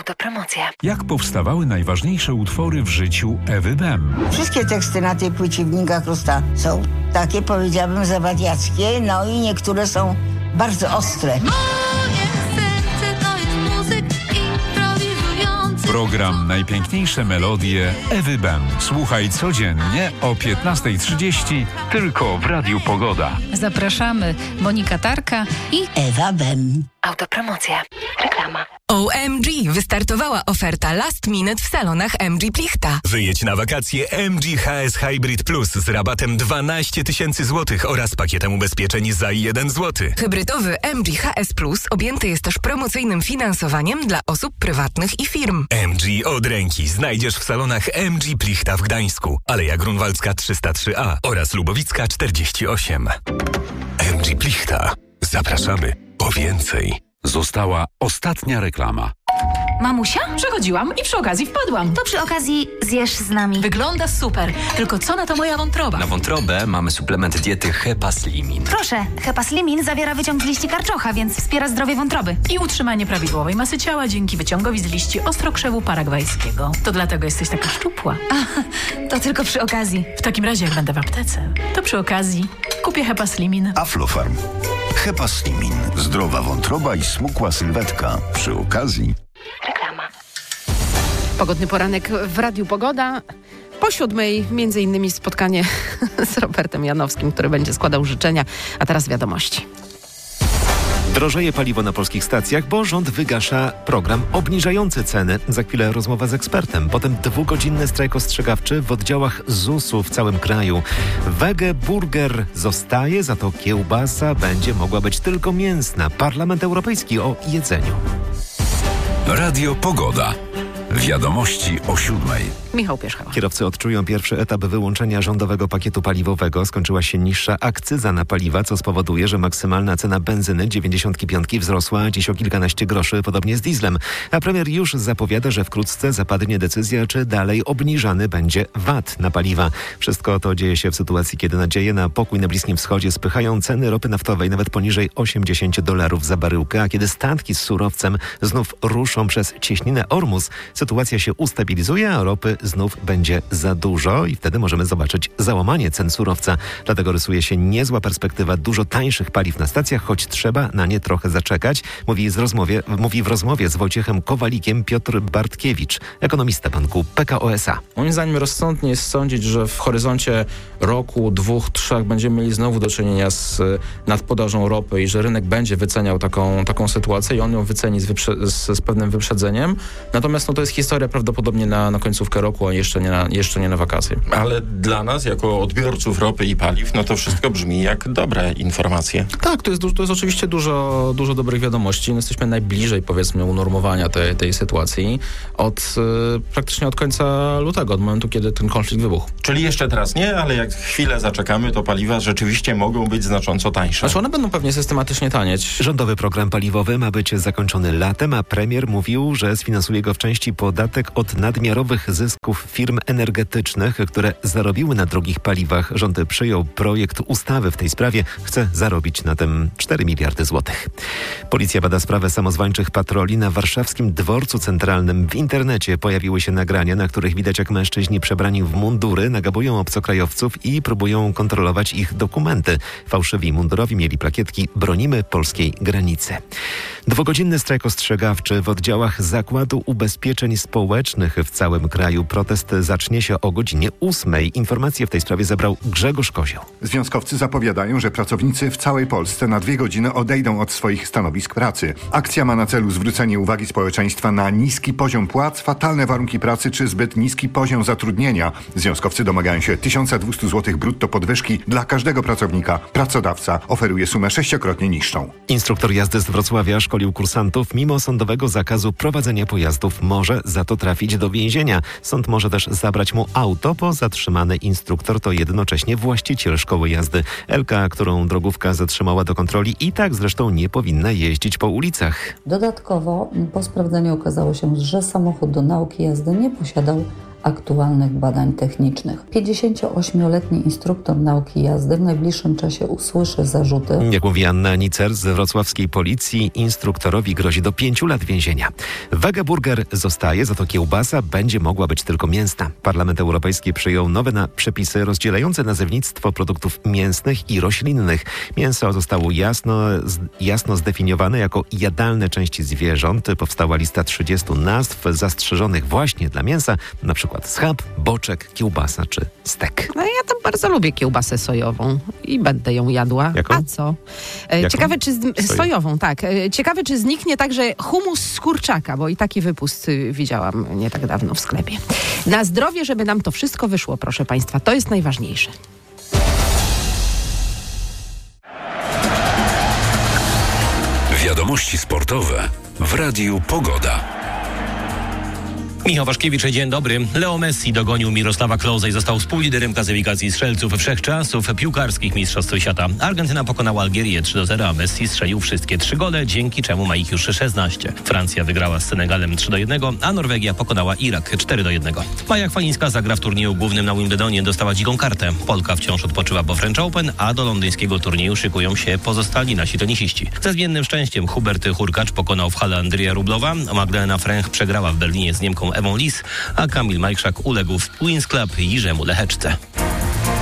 Autopromocja. Jak powstawały najważniejsze utwory w życiu Ewy Bem? Wszystkie teksty na tej płycie Wnika Krusta są takie, powiedziałabym, zawadiackie, no i niektóre są bardzo ostre. Program Najpiękniejsze melodie Ewy Bem. Słuchaj codziennie o 15:30 tylko w Radiu Pogoda. Zapraszamy Monika Tarka i Ewa Bem. Autopromocja. Reklama. OMG! Wystartowała oferta Last Minute w salonach MG Plichta. Wyjedź na wakacje MG HS Hybrid Plus z rabatem 12 000 złotych oraz pakietem ubezpieczeń za 1 zł. Hybrydowy MG HS Plus objęty jest też promocyjnym finansowaniem dla osób prywatnych i firm. MG od ręki znajdziesz w salonach MG Plichta w Gdańsku, Aleja Grunwaldzka 303A oraz Lubowicka 48. MG Plichta. Zapraszamy po więcej. Została ostatnia reklama. Mamusia? Przechodziłam i przy okazji wpadłam. To przy okazji zjesz z nami. Wygląda super, tylko co na to moja wątroba? Na wątrobę mamy suplement diety Hepaslimin. Proszę, Hepaslimin zawiera wyciąg z liści karczocha, więc wspiera zdrowie wątroby. I utrzymanie prawidłowej masy ciała dzięki wyciągowi z liści ostrokrzewu paragwajskiego. To dlatego jesteś taka szczupła. To tylko przy okazji. W takim razie, jak będę w aptece, to przy okazji kupię Hepaslimin. Aflofarm. Hepaslimin. Zdrowa wątroba i smukła sylwetka. Przy okazji. Reklama. Pogodny poranek w Radiu Pogoda. Po 7:00 między innymi spotkanie z Robertem Janowskim, który będzie składał życzenia. A teraz wiadomości. Drożeje paliwo na polskich stacjach, bo rząd wygasza program obniżający ceny. Za chwilę rozmowa z ekspertem. Potem 2-godzinny strajk ostrzegawczy w oddziałach ZUS-u w całym kraju. Wege burger zostaje, za to kiełbasa będzie mogła być tylko mięsna. Parlament Europejski o jedzeniu. Radio Pogoda. Wiadomości o 7:00. Michał Pierzchała. Kierowcy odczują pierwszy etap wyłączenia rządowego pakietu paliwowego. Skończyła się niższa akcyza na paliwa, co spowoduje, że maksymalna cena benzyny 95 wzrosła dziś o kilkanaście groszy, podobnie z dieslem. A premier już zapowiada, że wkrótce zapadnie decyzja, czy dalej obniżany będzie VAT na paliwa. Wszystko to dzieje się w sytuacji, kiedy nadzieje na pokój na Bliskim Wschodzie spychają ceny ropy naftowej nawet poniżej $80 za baryłkę, a kiedy statki z surowcem znów ruszą przez cieśninę Ormus, sytuacja się ustabilizuje, a ropy znów będzie za dużo i wtedy możemy zobaczyć załamanie cen surowca. Dlatego rysuje się niezła perspektywa dużo tańszych paliw na stacjach, choć trzeba na nie trochę zaczekać, mówi w rozmowie z Wojciechem Kowalikiem Piotr Bartkiewicz, ekonomista banku PKO SA. Moim zdaniem rozsądnie jest sądzić, że w horyzoncie roku, 2, 3 będziemy mieli znowu do czynienia z nadpodażą ropy i że rynek będzie wyceniał taką sytuację i on ją wyceni z pewnym wyprzedzeniem. Natomiast to jest historia prawdopodobnie na końcówkę roku, a jeszcze nie na wakacje. Ale dla nas, jako odbiorców ropy i paliw, to wszystko brzmi jak dobre informacje. Tak, to jest oczywiście dużo dobrych wiadomości. Jesteśmy najbliżej, powiedzmy, unormowania tej sytuacji praktycznie od końca lutego, od momentu, kiedy ten konflikt wybuchł. Czyli jeszcze teraz nie, ale jak chwilę zaczekamy, to paliwa rzeczywiście mogą być znacząco tańsze. Znaczy one będą pewnie systematycznie tanieć. Rządowy program paliwowy ma być zakończony latem, a premier mówił, że sfinansuje go w części podatek od nadmiarowych zysków firm energetycznych, które zarobiły na drogich paliwach. Rząd przyjął projekt ustawy w tej sprawie. Chce zarobić na tym 4 miliardy złotych. Policja bada sprawę samozwańczych patroli na warszawskim dworcu centralnym. W internecie pojawiły się nagrania, na których widać, jak mężczyźni przebrani w mundury nagabują obcokrajowców i próbują kontrolować ich dokumenty. Fałszywi mundurowi mieli plakietki "Bronimy polskiej granicy". 2-godzinny strajk ostrzegawczy w oddziałach Zakładu Ubezpieczeń Społecznych w całym kraju. Protest zacznie się o godzinie 8:00. Informacje w tej sprawie zebrał Grzegorz Kozioł. Związkowcy zapowiadają, że pracownicy w całej Polsce na 2 godziny odejdą od swoich stanowisk pracy. Akcja ma na celu zwrócenie uwagi społeczeństwa na niski poziom płac, fatalne warunki pracy czy zbyt niski poziom zatrudnienia. Związkowcy domagają się 1200 zł brutto podwyżki dla każdego pracownika. Pracodawca oferuje sumę 6-krotnie niższą. Instruktor jazdy z Wrocławia szkolił kursantów. Mimo sądowego zakazu prowadzenia pojazdów może za to trafić do więzienia. Sąd może też zabrać mu auto, bo zatrzymany instruktor to jednocześnie właściciel szkoły jazdy. Elka, którą drogówka zatrzymała do kontroli, i tak zresztą nie powinna jeździć po ulicach. Dodatkowo po sprawdzeniu okazało się, że samochód do nauki jazdy nie posiadał aktualnych badań technicznych. 58-letni instruktor nauki jazdy w najbliższym czasie usłyszy zarzuty. Jak mówi Anna Nicer z wrocławskiej policji, instruktorowi grozi do 5 lat więzienia. Wegeburger zostaje, za to kiełbasa będzie mogła być tylko mięsna. Parlament Europejski przyjął nowe przepisy rozdzielające nazewnictwo produktów mięsnych i roślinnych. Mięso zostało jasno zdefiniowane jako jadalne części zwierząt. Powstała lista 30 nazw zastrzeżonych właśnie dla mięsa, na przykład schab, boczek, kiełbasa czy stek. No ja tam bardzo lubię kiełbasę sojową i będę ją jadła. Jaką? A co? Ciekawe, czy sojową, tak. Ciekawe, czy zniknie także humus z kurczaka, bo i taki wypust widziałam nie tak dawno w sklepie. Na zdrowie, żeby nam to wszystko wyszło, proszę Państwa, to jest najważniejsze. Wiadomości sportowe w Radiu Pogoda. Michał Waszkiewicz, dzień dobry. Leo Messi dogonił Mirosława Klose i został współliderem klasyfikacji strzelców wszechczasów piłkarskich Mistrzostw Świata. Argentyna pokonała Algierię 3-0, a Messi strzelił wszystkie 3 gole, dzięki czemu ma ich już 16. Francja wygrała z Senegalem 3-1, a Norwegia pokonała Irak 4-1. Maja Chwalińska zagra w turnieju głównym na Wimbledonie, dostała dziką kartę. Polka wciąż odpoczywa po French Open, a do londyńskiego turnieju szykują się pozostali nasi tenisiści. Ze zmiennym szczęściem Hubert Hurkacz pokonał w hale Andrija Rublowa, Magdalena Fręch przegrała w Berlinie z Niemką Ewą Lis, a Kamil Majchrzak uległ w Queen's Club Jirzemu Lecheczce.